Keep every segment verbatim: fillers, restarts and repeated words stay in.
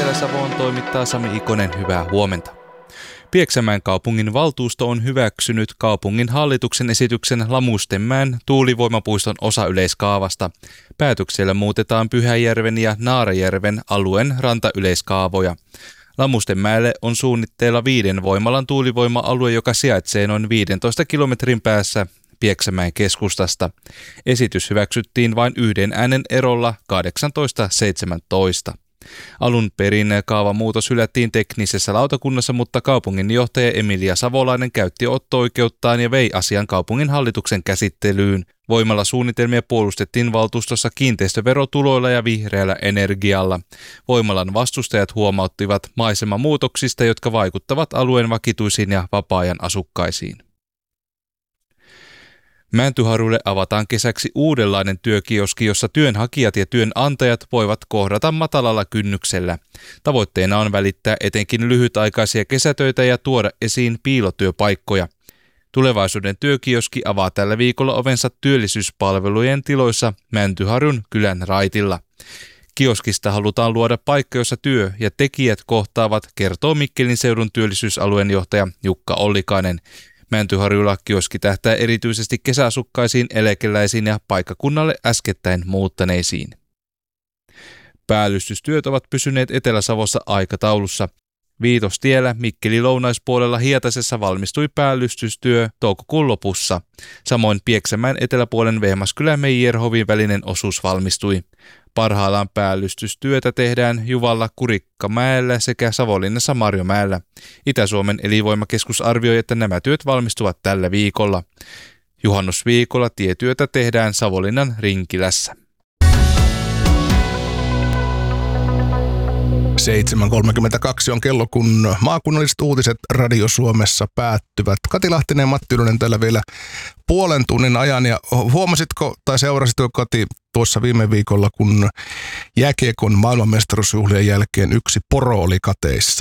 Etelä-Savoon toimittaa Sami Ikonen, hyvää huomenta. Pieksämäen kaupungin valtuusto on hyväksynyt kaupungin hallituksen esityksen Lamustenmäen tuulivoimapuiston osayleiskaavasta. Päätöksellä muutetaan Pyhäjärven ja Naarajärven alueen rantayleiskaavoja. Lamustenmäelle on suunnitteilla viiden voimalan tuulivoima-alue, joka sijaitsee noin viidentoista kilometrin päässä Pieksämäen keskustasta. Esitys hyväksyttiin vain yhden äänen erolla kahdeksantoista seitsemäntoista. Alun perin kaavamuutos hylättiin teknisessä lautakunnassa, mutta kaupunginjohtaja Emilia Savolainen käytti otto-oikeuttaan ja vei asian kaupungin hallituksen käsittelyyn. Voimalla suunnitelmia puolustettiin valtuustossa kiinteistöverotuloilla ja vihreällä energialla. Voimalan vastustajat huomauttivat maisemamuutoksista, jotka vaikuttavat alueen vakituisiin ja vapaa-ajan asukkaisiin. Mäntyharjulle avataan kesäksi uudenlainen työkioski, jossa työnhakijat ja työnantajat voivat kohdata matalalla kynnyksellä. Tavoitteena on välittää etenkin lyhytaikaisia kesätöitä ja tuoda esiin piilotyöpaikkoja. Tulevaisuuden työkioski avaa tällä viikolla ovensa työllisyyspalvelujen tiloissa Mäntyharjun kylän raitilla. Kioskista halutaan luoda paikka, jossa työ ja tekijät kohtaavat, kertoo Mikkelin seudun työllisyysalueen johtaja Jukka Ollikainen. Mäntyharjulla kioski tähtää erityisesti kesäasukkaisiin, eläkeläisiin ja paikkakunnalle äskettäin muuttaneisiin. Päällystystyöt ovat pysyneet Etelä-Savossa aikataulussa. Viitostiellä Mikkelin lounaispuolella Hietasessa valmistui päällystystyö toukokuun lopussa. Samoin Pieksämäen eteläpuolen Vehmaskylä-Meijerhovin välinen osuus valmistui. Parhaillaan päällystystyötä tehdään Juvalla Kurikkamäellä sekä Savonlinnassa Marjomäellä. Itä-Suomen elinvoimakeskus arvioi, että nämä työt valmistuvat tällä viikolla. Juhannusviikolla tietyötä tehdään Savonlinnan Rinkilässä. seitsemän kolmekymmentäkaksi on kello, kun maakunnalliset uutiset Radio Suomessa päättyvät. Kati Lahtinen ja Matti Ylönen täällä vielä puolen tunnin ajan. Ja huomasitko tai seurasitko, Kati, tuossa viime viikolla, kun jääkiekon maailmanmestaruusjuhlien jälkeen yksi poro oli kateissa?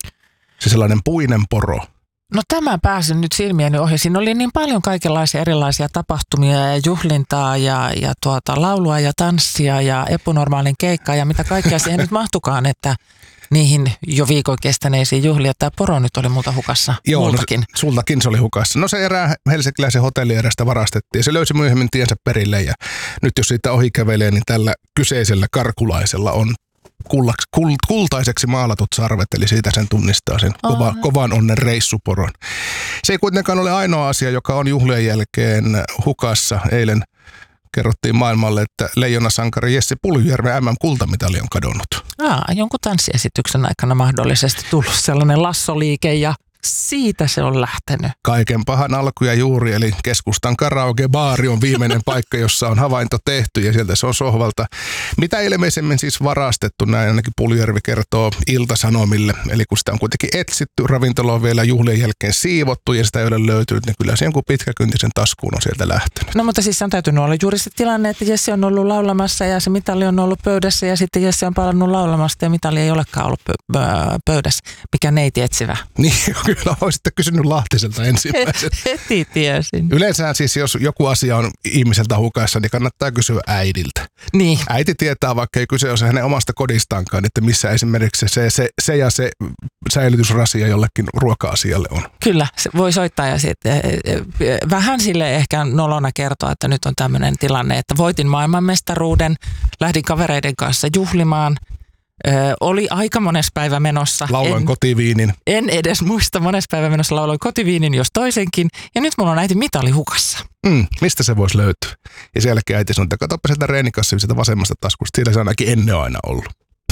Se sellainen puinen poro. No tämä pääsi nyt silmieni ohi. Siinä oli niin paljon kaikenlaisia erilaisia tapahtumia ja juhlintaa ja, ja tuota, laulua ja tanssia ja epänormaalin keikkaa ja mitä kaikkea siihen nyt mahtukaan, että niihin jo viikon kestäneisiin juhlia. Tämä poro nyt oli muuta hukassa. Joo, multakin. No, sultakin se oli hukassa. No se erää helsinkiläisen hotellierästä varastettiin ja se löysi myöhemmin tiensä perille ja nyt jos siitä ohi kävelee, niin tällä kyseisellä karkulaisella on Kullaks, kul, kultaiseksi maalatut sarvet, eli siitä sen tunnistaa sen kova, kovan onnen reissuporon. Se ei kuitenkaan ole ainoa asia, joka on juhlien jälkeen hukassa. Eilen kerrottiin maailmalle, että leijonasankari Jesse Puljujärven M M-kultamitali on kadonnut. Aa, jonkun tanssiesityksen aikana mahdollisesti tullut sellainen lassoliike ja siitä se on lähtenyt. Kaiken pahan alku ja juuri, eli keskustan karaoke-baari on viimeinen paikka, jossa on havainto tehty ja sieltä se on sohvalta. Mitä ilmeisemmin siis varastettu, näin ainakin Puljujärvi kertoo Ilta-Sanomille. Eli kun sitä on kuitenkin etsitty, ravintola on vielä juhlien jälkeen siivottu ja sitä ei ole löytynyt, niin kyllä se jonkun pitkäkyntisen taskuun on sieltä lähtenyt. No mutta siis on täytynyt olla juuri se tilanne, että Jesse on ollut laulamassa ja se mitali on ollut pöydässä ja sitten Jesse on palannut laulamasta ja mitali ei olekaan ollut pöydässä. Mikä neiti etsivä. Niin, kyllä olisitte kysynyt Lahtiselta ensimmäisenä. Heti tiesin. Yleensä siis, jos joku asia on ihmiseltä hukassa, niin kannattaa kysyä äidiltä. Niin. Äiti tietää, vaikka ei kyse ole hänen omasta kodistaankaan, että missä esimerkiksi se, se, se ja se säilytysrasia jollekin ruoka-asialle on. Kyllä, se voi soittaa ja sitten vähän sille ehkä nolona kertoa, että nyt on tämmöinen tilanne, että voitin maailmanmestaruuden, lähdin kavereiden kanssa juhlimaan. Ö, oli aika mones päivä menossa. Lauloin en, kotiviinin. En edes muista, mones päivä menossa lauloin kotiviinin, jos toisenkin. Ja nyt mulla on äiti mitali hukassa. Mm, mistä se voisi löytyä? Ja sen jälkeen äiti sanoi, että katsoppa sieltä reenikassa sieltä vasemmasta taskusta. Siellä se on ainakin ennen aina ollut.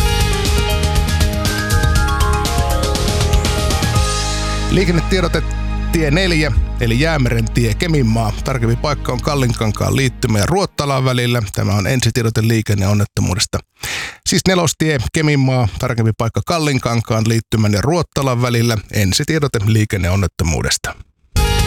Liikennetiedote tie neljä, eli Jäämeren tie Keminmaa. Tarkempi paikka on Kallinkankaan liittymä ja Ruottalan välillä. Tämä on ensitiedote liikenneonnettomuudesta. Siis nelostie Keminmaa, tarkempi paikka Kallinkankaan liittymän ja Ruottalan välillä. Ensitiedote liikenneonnettomuudesta.